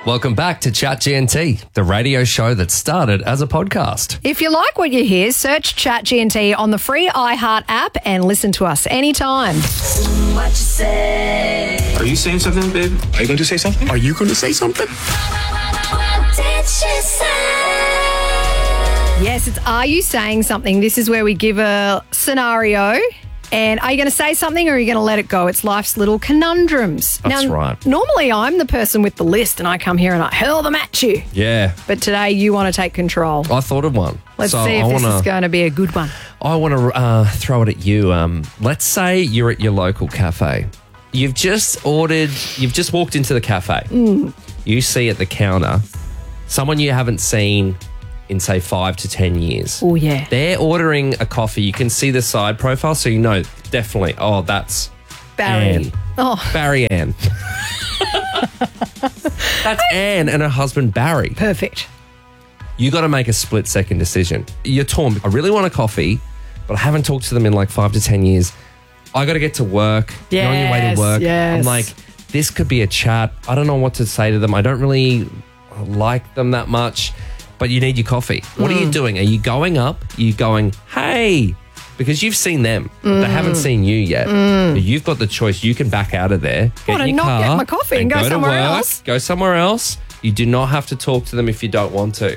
Welcome back to Chat GNT, the radio show that started as a podcast. If you like what you hear, search Chat GNT on the free iHeart app and listen to us anytime. What you say? Are you saying something, babe? Are you going to say something? Are you going to say something? What did she say? Yes, it's Are You Saying Something? This is where we give a scenario. And are you going to say something or are you going to let it go? It's life's little conundrums. That's right. Normally I'm the person with the list and I come here and I hurl them at you. Yeah. But today you want to take control. I thought of one. Let's see if this is going to be a good one. I want to throw it at you. Let's say you're at your local cafe. You've just walked into the cafe. You see at the counter someone you haven't seen in, say, 5 to 10 years. Oh, yeah. They're ordering a coffee. You can see the side profile, so you know definitely, that's Barry. Anne. Oh, Barry Ann. That's Anne and her husband, Barry. perfect. You got to make a split-second decision. You're torn. I really want a coffee, but I haven't talked to them in like 5 to 10 years. I got to get to work. You're on your way to work. Yes. I'm like, this could be a chat. I don't know what to say to them. I don't really like them that much, but you need your coffee. What are you doing? Are you going up? Are you going, hey? Because you've seen them. They haven't seen you yet. But you've got the choice. You can back out of there, get wanna in your not car, get my coffee and go to somewhere work, else. Go somewhere else. You do not have to talk to them if you don't want to.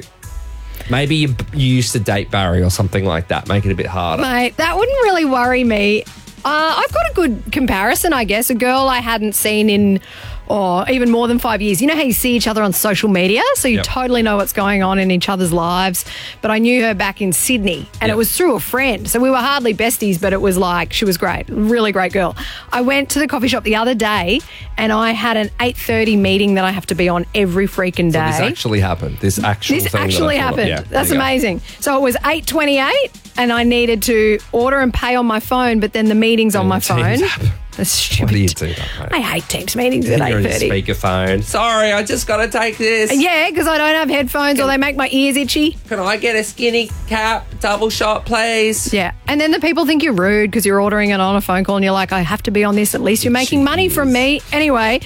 Maybe you used to date Barry or something like that. Make it a bit harder. Mate, that wouldn't really worry me. I've got a good comparison, I guess. A girl I hadn't seen in even more than 5 years. You know how you see each other on social media? So you Yep. totally know what's going on in each other's lives. But I knew her back in Sydney and Yep. it was through a friend. So we were hardly besties, but it was like, she was great. Really great girl. I went to the coffee shop the other day and I had an 8:30 meeting that I have to be on every freaking day. This actually happened. This actual This thing actually that I thought of. happened. Yeah, That's there you go. amazing. So it was 8:28 and I needed to order and pay on my phone, but then the meeting's on my Teams phone. app. That's stupid. Why do you do that, mate? I hate Teams meetings at You're on your 8:30. speakerphone. Sorry, I just got to take this. Yeah, because I don't have headphones or they make my ears itchy. Can I get a skinny cap, double shot, please? Yeah. And then the people think you're rude because you're ordering it on a phone call and you're like, I have to be on this. At least you're making money from me. Anyway,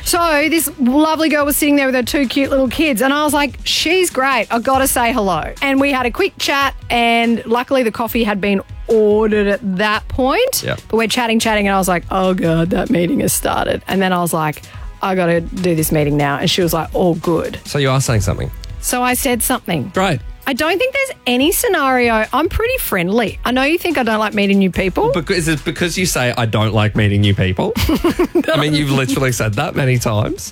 so this lovely girl was sitting there with her 2 cute little kids and I was like, she's great. I've got to say hello. And we had a quick chat and luckily the coffee had been ordered at that point. Yep. But we're chatting and I was like, oh God, that meeting has started. And then I was like, I got to do this meeting now. And she was like, all good. So you are saying something. So I said something. Great. I don't think there's any scenario. I'm pretty friendly. I know you think I don't like meeting new people. Is it because you say I don't like meeting new people? I mean, you've literally said that many times.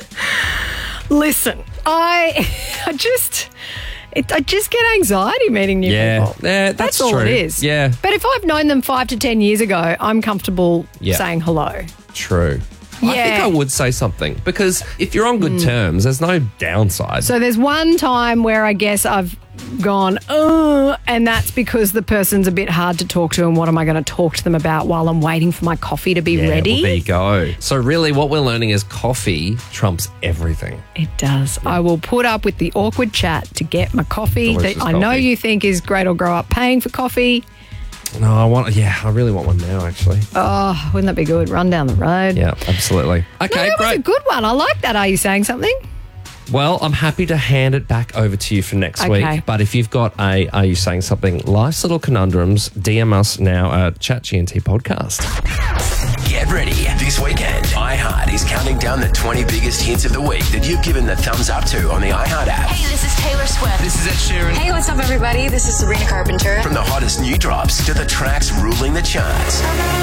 Listen, I just get anxiety meeting new people. Yeah, that's all true. it is. Yeah. But if I've known them 5 to 10 years ago, I'm comfortable Yeah. saying hello. True. I think Yeah. I would say something because if you're on good terms, there's no downside. So there's one time where I guess I've gone, oh, and that's because the person's a bit hard to talk to and what am I going to talk to them about while I'm waiting for my coffee to be yeah, ready? well, there you go. So really what we're learning is coffee trumps everything. It does. I will put up with the awkward chat to get my coffee Delicious that I know coffee. you think is great or grow up paying for coffee. No, I really want one now, actually. Oh, wouldn't that be good? Run down the road. Yeah, absolutely. No, Okay, that was a great. good one. I like that. Are you saying something? Well, I'm happy to hand it back over to you for next Okay. week. But if you've got Are You Saying Something? Life's Little Conundrums, DM us now at Chat GNT Podcast. Get ready. This weekend, iHeart is counting down the 20 biggest hits of the week that you've given the thumbs up to on the iHeart app. Hey, this is Taylor Swift. This is Ed Sheeran. Hey, what's up, everybody? This is Sabrina Carpenter. From the hottest new drops to the tracks ruling the charts.